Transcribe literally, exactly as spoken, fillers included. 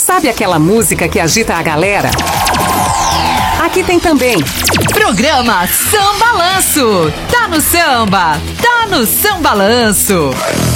Sabe aquela música que agita a galera? Aqui tem também. Programa Sambalanço. Tá no samba, tá no Sambalanço.